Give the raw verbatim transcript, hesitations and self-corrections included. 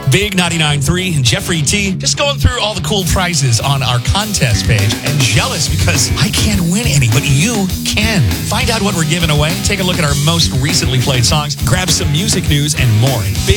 Big ninety-nine point three and Jeffrey T. Just going through all the cool prizes on our contest page. And jealous because I can't win any, but you can. Find out what we're giving away. Take a look at our most recently played songs. Grab some music news and more. Big